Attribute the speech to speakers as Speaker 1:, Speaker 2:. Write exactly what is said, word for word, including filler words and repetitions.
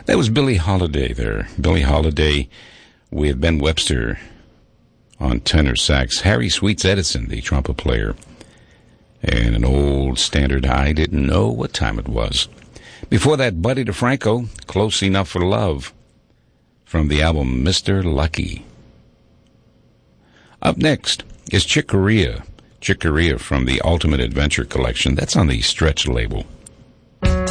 Speaker 1: That was Billie Holiday there. Billie Holiday with Ben Webster on tenor sax, Harry Sweets Edison, the trumpet player, and an old standard, I Didn't Know What Time It Was. Before that, Buddy DeFranco, Close Enough for Love, from the album Mister Lucky. Up next is Chick Corea. Chick Corea from the Ultimate Adventure Collection. That's on the Stretch label.